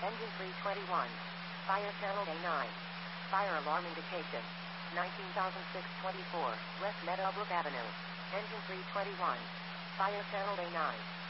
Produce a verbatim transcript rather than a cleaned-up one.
Engine three twenty-one. Fire channel A nine. Fire alarm indication. nineteen thousand six hundred twenty-four, West Meadowbrook Avenue. Engine three twenty-one. Fire channel A nine.